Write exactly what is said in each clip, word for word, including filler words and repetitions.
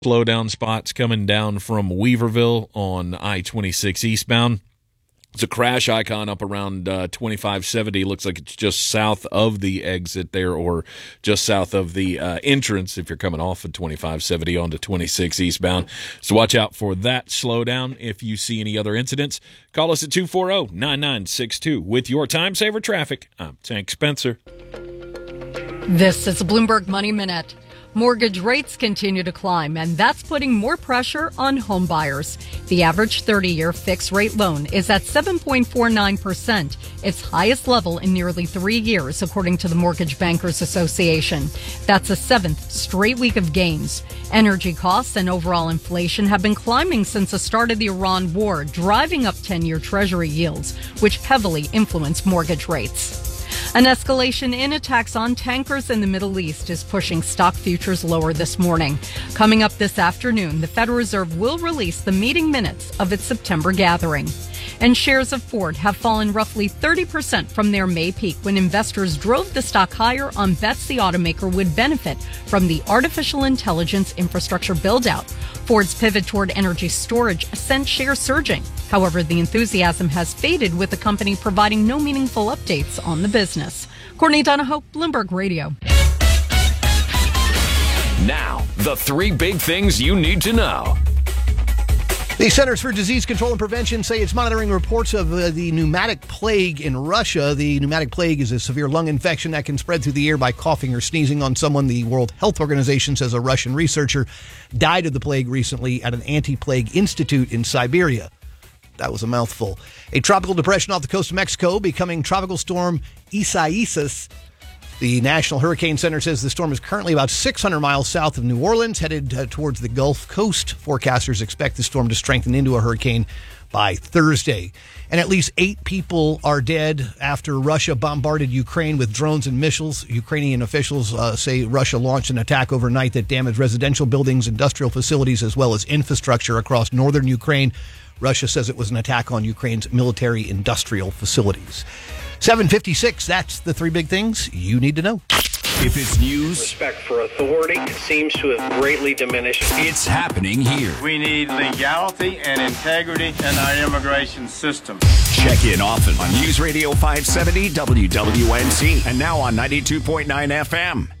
Slowdown spots coming down from Weaverville on I twenty-six eastbound. It's a crash icon up around uh, twenty-five seventy. Looks like it's just south of the exit there, or just south of the uh, entrance if you're coming off of twenty-five seventy onto twenty-six eastbound. So watch out for that slowdown. If you see any other incidents, call us at two four zero, nine nine six two. With your Time Saver Traffic, I'm Tank Spencer. This is a Bloomberg Money Minute. Mortgage rates continue to climb, and that's putting more pressure on home buyers. The average thirty-year fixed-rate loan is at seven point four nine percent, its highest level in nearly three years, according to the Mortgage Bankers Association. That's a seventh straight week of gains. Energy costs and overall inflation have been climbing since the start of the Iran war, driving up ten-year Treasury yields, which heavily influence mortgage rates. An escalation in attacks on tankers in the Middle East is pushing stock futures lower this morning. Coming up this afternoon, the Federal Reserve will release the meeting minutes of its September gathering. And shares of Ford have fallen roughly thirty percent from their May peak when investors drove the stock higher on bets the automaker would benefit from the artificial intelligence infrastructure build-out. Ford's pivot toward energy storage sent shares surging. However, the enthusiasm has faded, with the company providing no meaningful updates on the business. Courtney Donahoe, Bloomberg Radio. Now, the three big things you need to know. The Centers for Disease Control and Prevention say it's monitoring reports of uh, the pneumatic plague in Russia. The pneumatic plague is a severe lung infection that can spread through the air by coughing or sneezing on someone. The World Health Organization says a Russian researcher died of the plague recently at an anti-plague institute in Siberia. That was a mouthful. A tropical depression off the coast of Mexico becoming Tropical Storm Isaias. The National Hurricane Center says the storm is currently about six hundred miles south of New Orleans, headed uh, towards the Gulf Coast. Forecasters expect the storm to strengthen into a hurricane by Thursday. And at least eight people are dead after Russia bombarded Ukraine with drones and missiles. Ukrainian officials uh, say Russia launched an attack overnight that damaged residential buildings, industrial facilities, as well as infrastructure across northern Ukraine. Russia says it was an attack on Ukraine's military industrial facilities. seven fifty-six, that's the three big things you need to know. If it's news, respect for authority seems to have greatly diminished. It's happening here. We need legality and integrity in our immigration system. Check in often on News Radio five seventy W W N C and now on ninety-two point nine F M.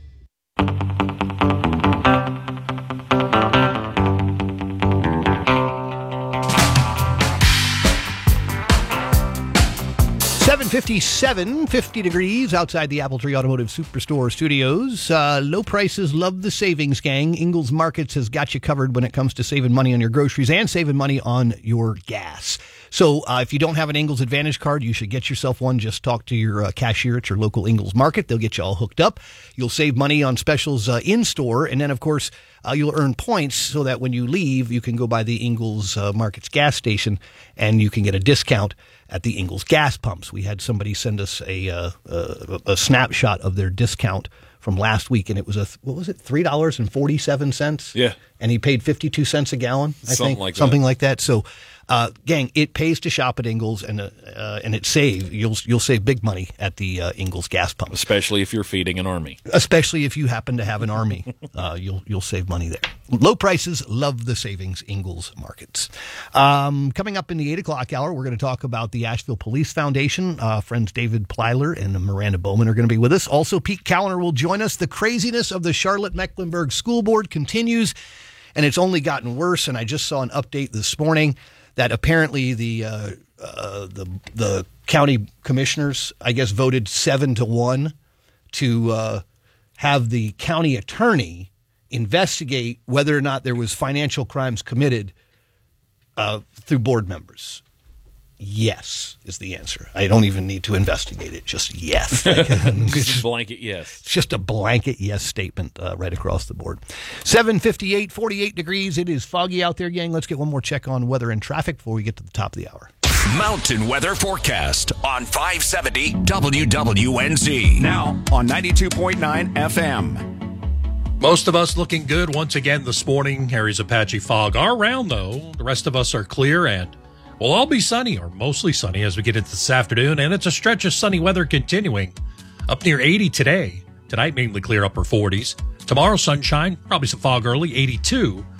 seven fifty-seven, fifty degrees outside the Apple Tree Automotive Superstore studios. Uh, low prices, love the savings, gang. Ingles Markets has got you covered when it comes to saving money on your groceries and saving money on your gas. So uh, if you don't have an Ingles Advantage card, you should get yourself one. Just talk to your uh, cashier at your local Ingles Market. They'll get you all hooked up. You'll save money on specials uh, in-store. And then, of course, uh, you'll earn points so that when you leave, you can go by the Ingles uh, Markets gas station and you can get a discount at the Ingles gas pumps. We had somebody send us a, uh, a, a snapshot of their discount from last week, and it was a what was it, three dollars and forty seven cents? Yeah, and he paid fifty two cents a gallon. I something think like something that. like that. So, uh, gang, it pays to shop at Ingles, and uh, uh, and it save you'll you'll save big money at the uh, Ingles gas pump, especially if you're feeding an army. Especially if you happen to have an army, uh, you'll you'll save money there. Low prices, love the savings. Ingles Markets. Um, coming up in the eight o'clock hour, we're going to talk about the Asheville Police Foundation. Uh, friends David Plyler and Miranda Bowman are going to be with us. Also, Pete Callender will join us. The craziness of the Charlotte-Mecklenburg School Board continues, and it's only gotten worse. And I just saw an update this morning that apparently the uh, uh, the the county commissioners, I guess, voted seven to one to uh, have the county attorney investigate whether or not there was financial crimes committed uh, through board members. Yes is the answer. I don't even need to investigate it. Just yes. Just a blanket yes. It's just a blanket yes statement uh, right across the board. seven fifty-eight, forty-eight degrees. It is foggy out there, gang. Let's get one more check on weather and traffic before we get to the top of the hour. Mountain Weather Forecast on five seventy W W N Z. Now on ninety-two point nine F M. Most of us looking good once again this morning. Areas of patchy fog are around, though. The rest of us are clear, and we'll all be sunny, or mostly sunny, as we get into this afternoon. And it's a stretch of sunny weather continuing. Up near eighty today. Tonight, mainly clear, upper forties. Tomorrow, sunshine, probably some fog early, eighty-two.